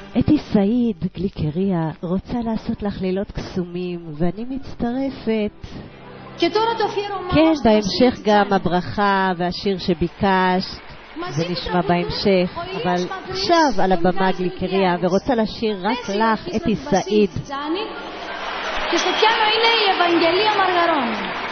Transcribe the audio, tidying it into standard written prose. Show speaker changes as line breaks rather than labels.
אתי סעיד, גליקריה, רוצה לעשות לך לילות קסומים, ואני מצטרפת. כן, בהמשך גם הברכה והשיר שביקשת, זה נשמע בהמשך, אבל עכשיו על הבמה גליקריה, ורוצה לשיר רק לך, אתי סעיד.
Και στο πιάνο είναι η Ευαγγελία Μαργαρών.